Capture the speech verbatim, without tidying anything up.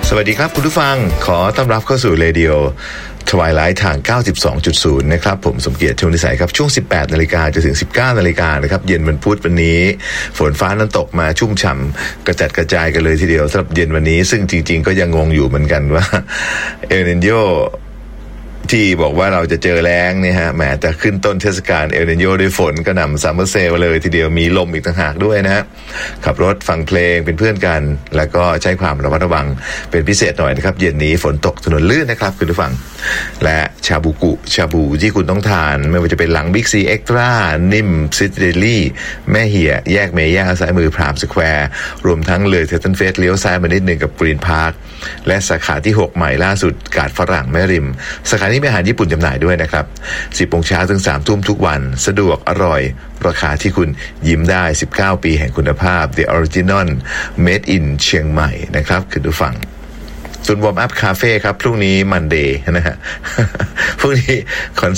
สวัสดีครับคุณผู้ฟังขอต้อนรับเข้าสู่เรดิโอทวายไลท์ทาง เก้าสิบสองจุดศูนย์ นะครับผมสมเกียรติชลนิสัยครับช่วง สิบแปดนาฬิกา จนถึง สิบเก้านาฬิกา นะครับเย็นวันพุธวันนี้ฝนฟ้านั้นตกมาชุ่มฉ่ำกระจัดกระจายกันเลยทีเดียวสำหรับเย็นวันนี้ซึ่งจริงๆก็ยังงงอยู่เหมือนกันว่าเอลนิโญที่บอกว่าเราจะเจอแล้งเนี่ยฮะแหมแต่ขึ้นต้นเทศกาลเอลนิโญด้วยฝนก็นำซัมเมอร์เซลเลยทีเดียวมีลมอีกต่างหากด้วยนะฮะขับรถฟังเพลงเป็นเพื่อนกันแล้วก็ใช้ความระมัดระวังเป็นพิเศษหน่อยนะครับเย็นนี้ฝนตกถนนลื่นนะครับคุณผู้ฟังและชาบูกุชาบูที่คุณต้องทานไม่ว่าจะเป็นหลังบิ๊กซีเอ็กตร้านิ่มซิตเดลี่แม่เหี่ยแยกเมย่าซ้ายมือพรามสแควร์รวมทั้งเลยเทตันเฟสเลี้ยวซ้ายมานิดนึงกับกรีนพาร์คและสาขาที่หกใหม่ล่าสุดกาดฝรั่งแม่ริมสาขานี้มีอาหารญี่ปุ่นจำหน่ายด้วยนะครับ สิบโมงเช้าถึง สามทุ่มทุกวันสะดวกอร่อยราคาที่คุณยิ้มได้สิบเก้าปีแห่งคุณภาพ The Original Made in เชียงใหม่นะครับคุณผู้ฟังส่วนวอร์มอัพคาเฟ่ครับพรุ่งนี้มันเดย์นะฮะพรุ่งนี้คอน